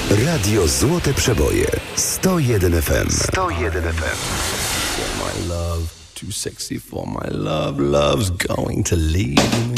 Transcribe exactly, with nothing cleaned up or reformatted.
Radio Złote Przeboje sto jeden F M. sto jeden F M. For my love, too sexy for my love, love's going to leave me.